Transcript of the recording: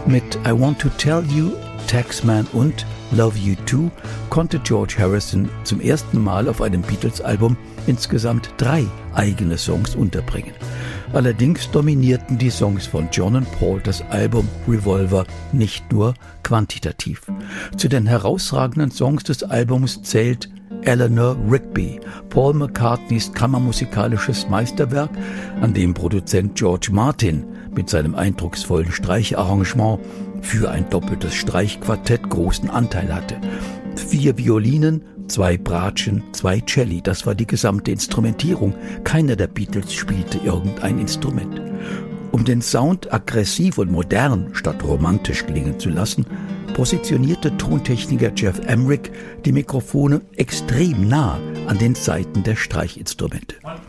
Mit I Want to Tell You, Taxman und Love You Too konnte George Harrison zum ersten Mal auf einem Beatles-Album insgesamt 3 eigene Songs unterbringen. Allerdings dominierten die Songs von John und Paul das Album Revolver nicht nur quantitativ. Zu den herausragenden Songs des Albums zählt Eleanor Rigby, Paul McCartneys kammermusikalisches Meisterwerk, an dem Produzent George Martin mit seinem eindrucksvollen Streicharrangement für ein doppeltes Streichquartett großen Anteil hatte. 4 Violinen, 2 Bratschen, 2 Celli, das war die gesamte Instrumentierung. Keiner der Beatles spielte irgendein Instrument. Um den Sound aggressiv und modern statt romantisch klingen zu lassen, positionierte Tontechniker Geoff Emerick die Mikrofone extrem nah an den Saiten der Streichinstrumente.